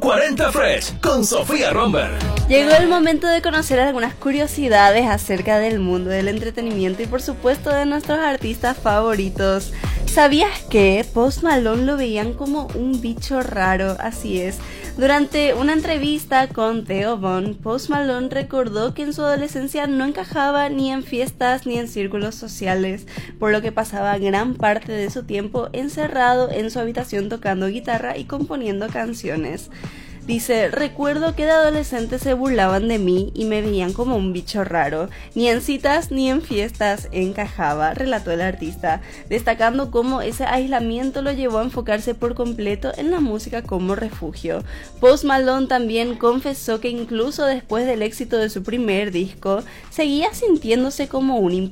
40 Fresh con Sofía Romberg. Llegó el momento de conocer algunas curiosidades acerca del mundo del entretenimiento y por supuesto de nuestros artistas favoritos. ¿Sabías que Post Malone lo veían como un bicho raro? Así es. Durante una entrevista con Theo Von, Post Malone recordó que en su adolescencia no encajaba ni en fiestas ni en círculos sociales, por lo que pasaba gran parte de su tiempo encerrado en su habitación tocando guitarra y componiendo canciones. Dice, recuerdo que de adolescente se burlaban de mí y me veían como un bicho raro. Ni en citas ni en fiestas encajaba, relató el artista, destacando cómo ese aislamiento lo llevó a enfocarse por completo en la música como refugio. Post Malone también confesó que incluso después del éxito de su primer disco, seguía sintiéndose como un